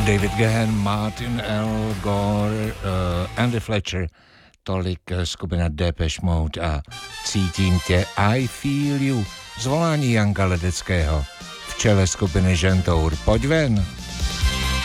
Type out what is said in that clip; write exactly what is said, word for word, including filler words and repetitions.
David Gahan, Martin L. Gore, uh, Andy Fletcher, tolik skupina Depeche Mode a Cítím tě, I Feel You, zvolání Janka Ledeckého v čele skupiny Žentour. Pojď ven!